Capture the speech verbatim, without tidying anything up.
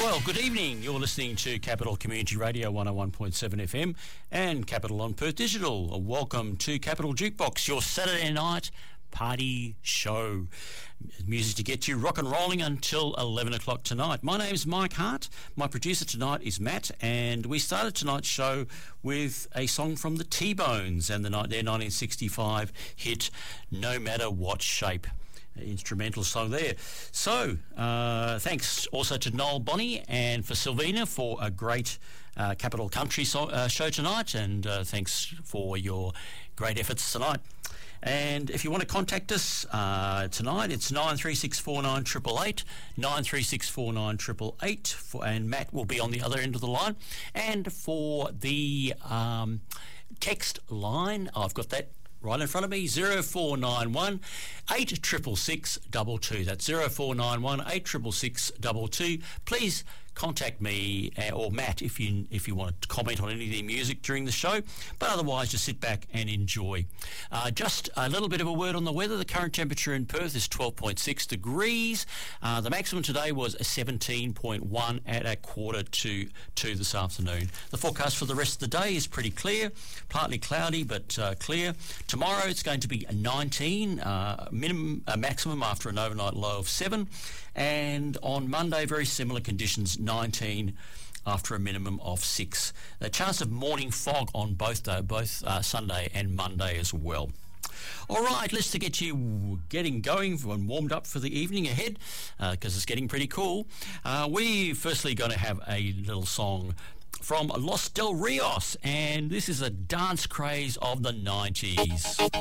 Well, good evening. You're listening to Capital Community Radio one oh one point seven F M and Capital on Perth Digital. Welcome to Capital Jukebox, your Saturday night party show. Music to get you rock and rolling until eleven o'clock tonight. My name's Mike Hart. My producer tonight is Matt, and we started tonight's show with a song from the T-Bones and the, their nineteen sixty-five hit No Matter What Shape. Instrumental song there. So, uh, thanks also to Noel Bonney and for Sylvina for a great uh, Capital Country so, uh, show tonight, and uh, thanks for your great efforts tonight. And if you want to contact us uh, tonight, it's nine three six four nine eight eight eight, nine three six four nine eight eight eight, for, and Matt will be on the other end of the line. And for the um, text line, I've got that right in front of me, zero four nine one eight six six six two two. That's zero four nine one eight six six six two two. Please contact me uh, or Matt if you if you want to comment on any of the music during the show, but otherwise just sit back and enjoy. Uh, just a little bit of a word on the weather. The current temperature in Perth is twelve point six degrees. Uh, the maximum today was seventeen point one at a quarter to two this afternoon. The forecast for the rest of the day is pretty clear, partly cloudy but uh, clear. Tomorrow it's going to be nineteen, uh, minimum, uh, maximum after an overnight low of seven, and on Monday very similar conditions, nineteen after a minimum of six. A chance of morning fog on both though, both uh, Sunday and Monday as well. All right, let's to get you getting going and warmed up for the evening ahead, because uh, it's getting pretty cool. Uh, we firstly going to have a little song from Los Del Rios, and this is a dance craze of the nineties.